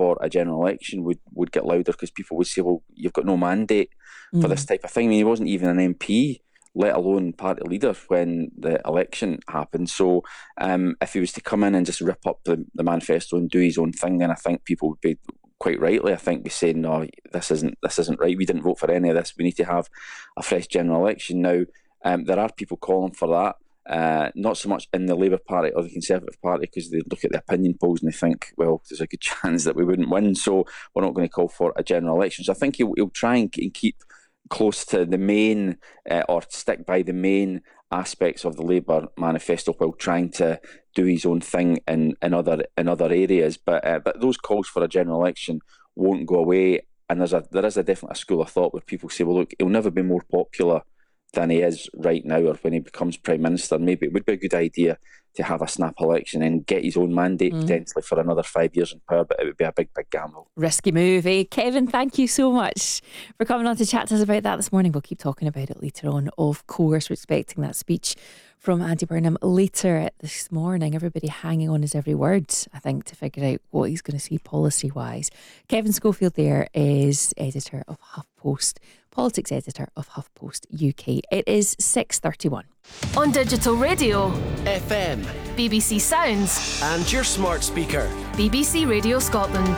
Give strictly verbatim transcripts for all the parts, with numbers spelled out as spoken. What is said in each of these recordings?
for a general election would, would get louder, because people would say, well, you've got no mandate mm. for this type of thing. I mean, he wasn't even an M P, let alone party leader, when the election happened. So um, if he was to come in and just rip up the, the manifesto and do his own thing, then I think people would be, quite rightly, I think, be saying, no, this isn't this isn't right. We didn't vote for any of this. We need to have a fresh general election. Now, um, there are people calling for that. Uh, not so much in the Labour Party or the Conservative Party, because they look at the opinion polls and they think, well, there's a good chance that we wouldn't win, so we're not going to call for a general election. So I think he'll, he'll try and keep close to the main, uh, or stick by the main aspects of the Labour manifesto, while trying to do his own thing in, in other in other areas. But uh, but those calls for a general election won't go away. And there's a there is a definitely a school of thought where people say, well, look, he'll never be more popular than he is right now, or when he becomes Prime Minister. Maybe it would be a good idea to have a snap election and get his own mandate mm. potentially for another five years in power, but it would be a big, big gamble. Risky move, eh? Kevin, thank you so much for coming on to chat to us about that this morning. We'll keep talking about it later on, of course. We're expecting that speech from Andy Burnham later this morning. Everybody hanging on his every word, I think, to figure out what he's going to see policy-wise. Kevin Schofield there is editor of HuffPost, politics editor of HuffPost U K. It is six thirty-one. On digital radio, F M, B B C Sounds, and your smart speaker, B B C Radio Scotland.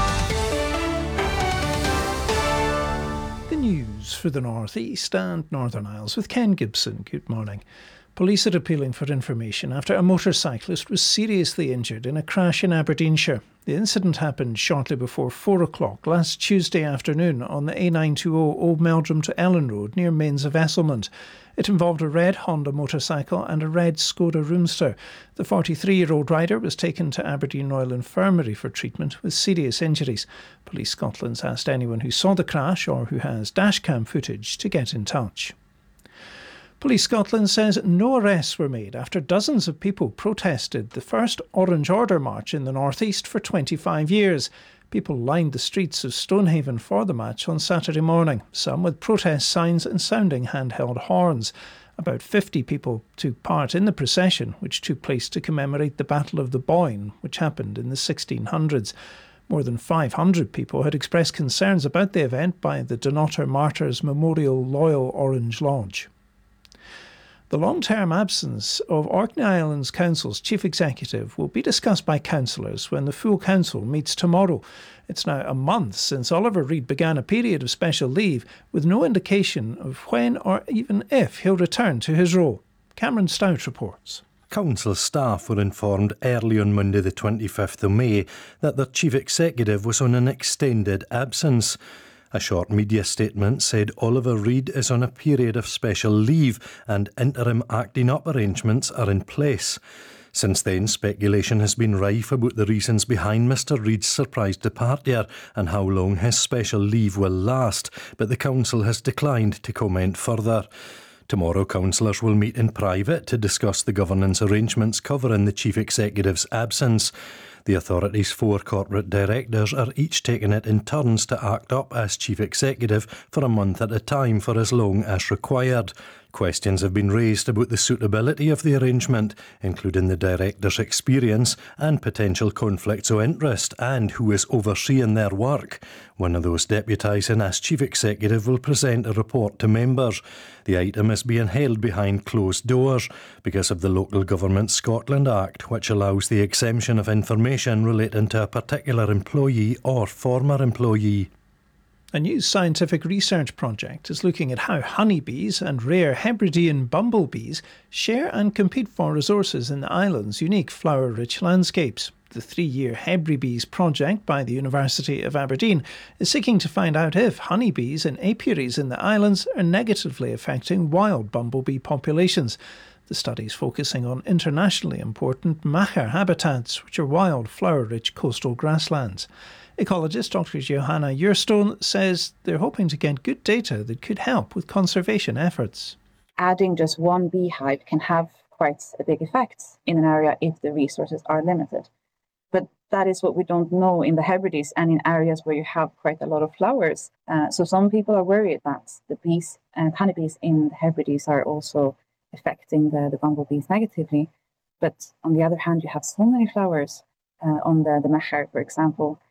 The news for the North East and Northern Isles with Ken Gibson. Good morning. Police are appealing for information after a motorcyclist was seriously injured in a crash in Aberdeenshire. The incident happened shortly before four o'clock last Tuesday afternoon on the A nine twenty Old Meldrum to Ellen Road near Mains of Esselmont. It involved a red Honda motorcycle and a red Skoda Roomster. The forty-three-year-old rider was taken to Aberdeen Royal Infirmary for treatment with serious injuries. Police Scotland's asked anyone who saw the crash or who has dashcam footage to get in touch. Police Scotland says no arrests were made after dozens of people protested the first Orange Order march in the North East for twenty-five years. People lined the streets of Stonehaven for the march on Saturday morning, some with protest signs and sounding handheld horns. About fifty people took part in the procession, which took place to commemorate the Battle of the Boyne, which happened in the sixteen hundreds. More than five hundred people had expressed concerns about the event by the Dunnottar Martyrs Memorial Loyal Orange Lodge. The long-term absence of Orkney Islands Council's chief executive will be discussed by councillors when the full council meets tomorrow. It's now a month since Oliver Reid began a period of special leave, with no indication of when or even if he'll return to his role. Cameron Stout reports. Council staff were informed early on Monday the twenty-fifth of May that their chief executive was on an extended absence. A short media statement said Oliver Reid is on a period of special leave and interim acting up arrangements are in place. Since then, speculation has been rife about the reasons behind Mr Reid's surprise departure and how long his special leave will last, but the council has declined to comment further. Tomorrow, councillors will meet in private to discuss the governance arrangements covering the chief executive's absence. The authority's four corporate directors are each taking it in turns to act up as chief executive for a month at a time for as long as required. Questions have been raised about the suitability of the arrangement, including the director's experience and potential conflicts of interest and who is overseeing their work. One of those deputising as chief executive will present a report to members. The item is being held behind closed doors because of the Local Government Scotland Act, which allows the exemption of information relating to a particular employee or former employee. A new scientific research project is looking at how honeybees and rare Hebridean bumblebees share and compete for resources in the island's unique flower-rich landscapes. The three-year Hebribees project by the University of Aberdeen is seeking to find out if honeybees and apiaries in the islands are negatively affecting wild bumblebee populations. The study is focusing on internationally important machair habitats, which are wild, flower-rich coastal grasslands. Ecologist Doctor Johanna Yerstone says they're hoping to get good data that could help with conservation efforts. Adding just one beehive can have quite a big effect in an area if the resources are limited. But that is what we don't know in the Hebrides and in areas where you have quite a lot of flowers. Uh, so some people are worried that the bees and honeybees in the Hebrides are also affecting the, the bumblebees negatively. But on the other hand, you have so many flowers uh, on the, the machair, for example,